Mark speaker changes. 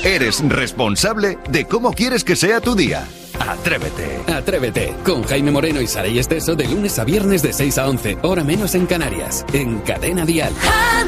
Speaker 1: Eres responsable de cómo quieres que sea tu día. Atrévete.
Speaker 2: Atrévete con Jaime Moreno y Saray Esteso de lunes a viernes de 6 a 11, hora menos en Canarias, en Cadena Dial.